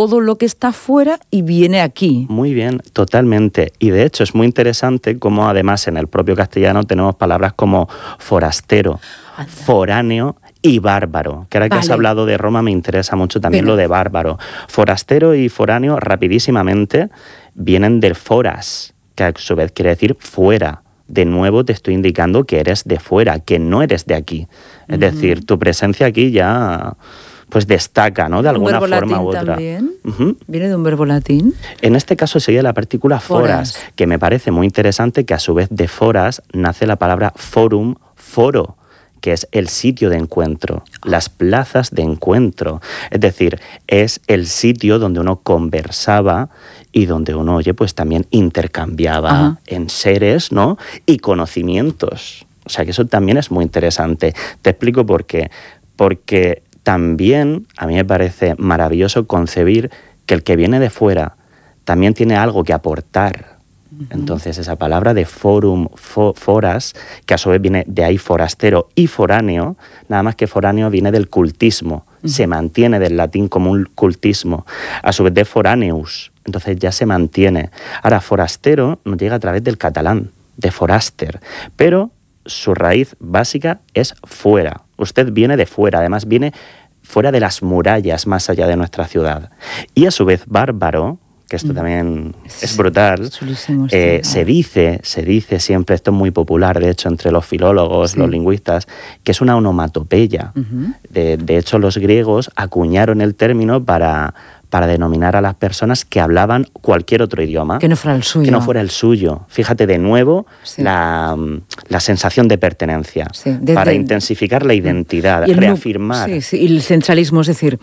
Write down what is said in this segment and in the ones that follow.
todo lo que está fuera y viene aquí. Muy bien, totalmente. Y de hecho es muy interesante cómo además en el propio castellano tenemos palabras como forastero, foráneo y bárbaro. Que ahora que has hablado de Roma me interesa mucho también lo de bárbaro. Forastero y foráneo rapidísimamente vienen del foras, que a su vez quiere decir fuera. De nuevo te estoy indicando que eres de fuera, que no eres de aquí. Es decir, tu presencia aquí ya pues destaca, ¿no? De alguna forma u otra. ¿También? ¿Viene de un verbo latín? En este caso sería la partícula foras, que me parece muy interesante que a su vez de foras nace la palabra forum, foro, que es el sitio de encuentro, las plazas de encuentro. Es decir, es el sitio donde uno conversaba y donde uno, oye, pues también intercambiaba en seres, ¿no? Y conocimientos. O sea, que eso también es muy interesante. Te explico por qué. Porque también a mí me parece maravilloso concebir que el que viene de fuera también tiene algo que aportar. Entonces esa palabra de forum, foras, que a su vez viene de ahí forastero y foráneo, nada más que foráneo viene del cultismo, se mantiene del latín como un cultismo, a su vez de foraneus, entonces ya se mantiene. Ahora, forastero nos llega a través del catalán, de foraster, pero su raíz básica es fuera. Usted viene de fuera, además viene fuera de las murallas, más allá de nuestra ciudad. Y a su vez bárbaro, que esto también es brutal, se dice siempre, esto es muy popular, de hecho, entre los filólogos, los lingüistas, que es una onomatopeya. De hecho, los griegos acuñaron el término para denominar a las personas que hablaban cualquier otro idioma. Que no fuera el suyo. Que no fuera el suyo. Fíjate, de nuevo, la sensación de pertenencia, para intensificar la identidad, reafirmar. Y el centralismo, es decir,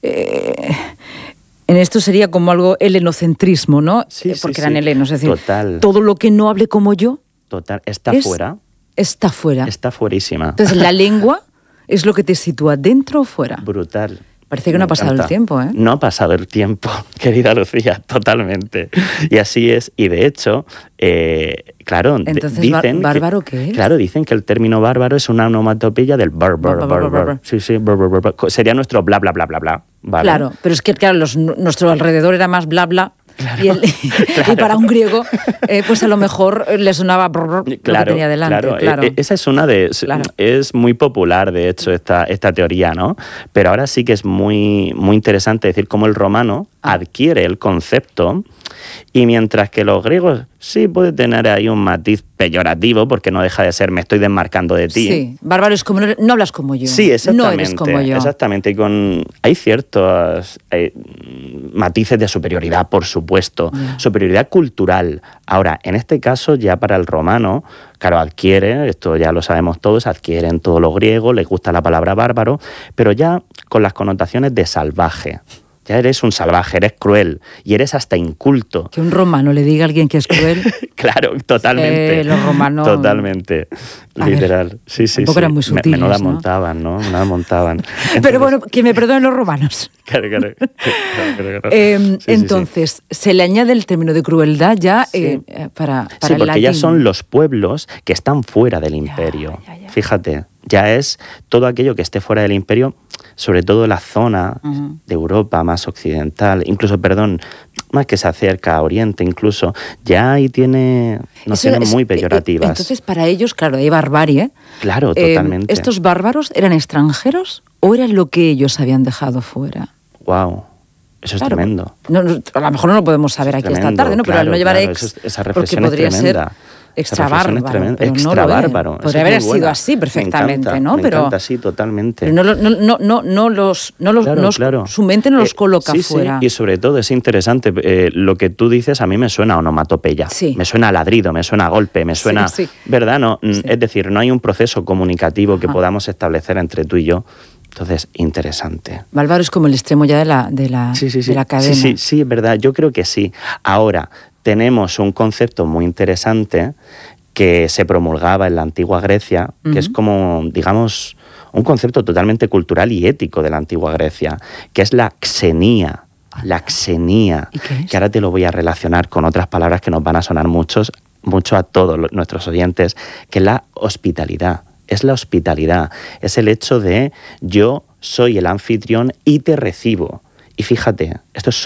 en esto sería como algo helenocentrismo, ¿no? Porque eran helenos, es decir, todo lo que no hable como yo está fuera. Está fuera. Está fuerísima. Entonces, la lengua es lo que te sitúa, ¿dentro o fuera? Brutal. Parece que no ha pasado el tiempo, ¿eh? No ha pasado el tiempo, querida Lucía, totalmente. Y así es. Y de hecho, claro, entonces, dicen... ¿bárbaro qué es? Claro, dicen que el término bárbaro es una onomatopeya del bar. Sí, sería nuestro bla, bla, bla, bla, bla. ¿Vale? Claro, pero es que claro, nuestro alrededor era más bla, bla. Claro, y para un griego, pues a lo mejor le sonaba lo que tenía delante. Claro. Esa es una de... Es muy popular, de hecho, esta teoría, ¿no? Pero ahora sí que es muy, muy interesante decir cómo el romano adquiere el concepto, y mientras que los griegos sí puede tener ahí un matiz peyorativo, porque no deja de ser me estoy desmarcando de ti. Sí, bárbaro es como no hablas como yo. Sí, exactamente. No eres como yo. Exactamente. Hay ciertos matices de superioridad, por supuesto. Superioridad cultural. Ahora, en este caso, ya para el romano, claro, adquiere, esto ya lo sabemos todos, adquieren todo lo griego, les gusta la palabra bárbaro, pero ya con las connotaciones de salvaje. Ya eres un salvaje, eres cruel y eres hasta inculto. Que un romano le diga a alguien que es cruel. Claro, totalmente. Los romanos... Totalmente, literal. Sí. Tampoco eran muy sutiles, Menuda montaban, ¿no? Menuda montaban. Entonces, pero bueno, que me perdonen los romanos. Claro. Entonces, se le añade el término de crueldad ya para el latín. Sí, porque ya son los pueblos que están fuera del imperio. Ya. Fíjate, ya es todo aquello que esté fuera del imperio, sobre todo la zona de Europa más occidental, incluso, más que se acerca a Oriente incluso, ya ahí tiene nociones muy peyorativas. Entonces, para ellos, claro, hay barbarie. Claro, totalmente. ¿Estos bárbaros eran extranjeros o eran lo que ellos habían dejado fuera? Wow. Eso es tremendo. No, a lo mejor no lo podemos saber aquí esta tarde, ¿no? Pero al no llevar esa reflexión porque podría ser extra bárbaro. Podría haber sido así perfectamente, ¿no? Me encanta, sí, totalmente. Pero su mente no los coloca fuera. Sí, y sobre todo es interesante, lo que tú dices a mí me suena a onomatopeya, me suena a ladrido, me suena a golpe, me suena... ¿Verdad? No, es decir, no hay un proceso comunicativo que podamos establecer entre tú y yo. Entonces, interesante. Bárbaro es como el extremo ya de la cadena. Sí, es verdad, yo creo que sí. Ahora, tenemos un concepto muy interesante que se promulgaba en la antigua Grecia, que es como, digamos, un concepto totalmente cultural y ético de la antigua Grecia, que es la xenía. La xenía, que ahora te lo voy a relacionar con otras palabras que nos van a sonar mucho a todos nuestros oyentes, que es la hospitalidad. Es la hospitalidad, es el hecho de yo soy el anfitrión y te recibo. Y fíjate, esto es